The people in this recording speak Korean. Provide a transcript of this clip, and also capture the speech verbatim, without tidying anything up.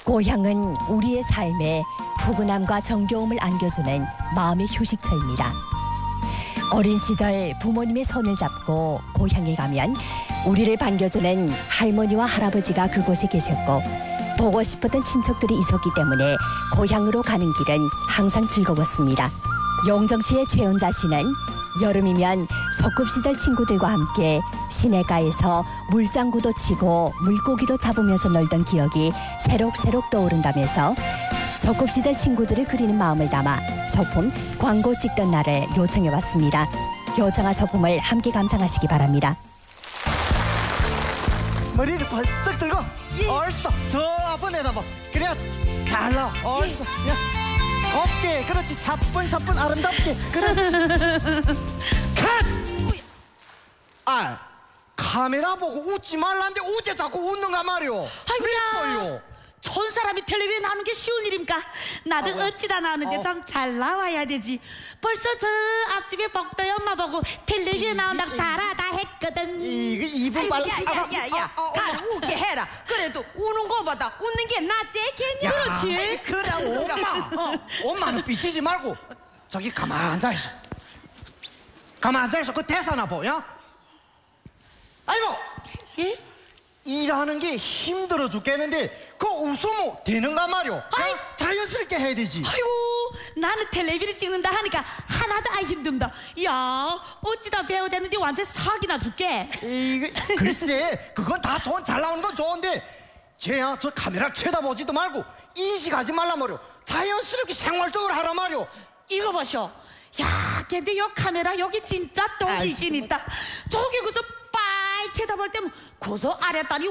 고향은 우리의 삶에 푸근함과 정겨움을 안겨주는 마음의 휴식처입니다. 어린 시절 부모님의 손을 잡고 고향에 가면 우리를 반겨주는 할머니와 할아버지가 그곳에 계셨고 보고 싶었던 친척들이 있었기 때문에 고향으로 가는 길은 항상 즐거웠습니다. 용정시의 최은자 씨는 여름이면 소꿉시절 친구들과 함께 시내가에서 물장구도 치고 물고기도 잡으면서 놀던 기억이 새록새록 떠오른다면서 소꿉시절 친구들을 그리는 마음을 담아 소품 광고 찍던 날을 요청해왔습니다. 요청한 소품을 함께 감상하시기 바랍니다. 머리를 벌쩍 들고 얼써 저 앞에 내다봐. 그래야 잘 나와. 얼써 야, 곱게 그렇지. 사뿐사뿐 아름답게 그렇지. 컷! 아 카메라 보고 웃지 말라는데 어째 자꾸 웃는가 말이오. 아이고야, 촌 사람이 텔레비전 나오는 게 쉬운 일입니까? 나도 아, 어찌다 나오는데 어. 참 잘 나와야 되지. 벌써 저 앞집에 복도의 엄마 보고 텔레비전 나온다고 잘하다 했거든. 이거 이분 빨라. 야야야야, 아, 아, 아, 가를 웃게 해라. 그래도 우는 거보다 웃는 게 낫지 않겠냐? 그렇지. 그럼 엄마, 어, 엄마는 삐치지 말고 저기 가만 앉아있어. 가만 앉아있어. 그 대사나 보여. 아이고 예? 일하는 게 힘들어 죽겠는데 그 웃으면 되는가 말이오. 아이. 어? 자연스럽게 해야 되지. 아이고, 나는 텔레비전 찍는다 하니까 하나도 안 힘듭니다. 야, 어찌다 배우 됐는데 완전 사기나 줄게. 이거 글쎄 그건 다 좋은 잘 나오는 건 좋은데 쟤야 저 카메라 쳐다보지도 말고 인식하지 말라 말이오. 자연스럽게 생활적으로 하라 말이오. 이거 보쇼. 야, 근데 요 카메라 여기 진짜 또 아이, 있긴 있다. 저기 그저 빠이 쳐다볼 때면 고소 아랫다리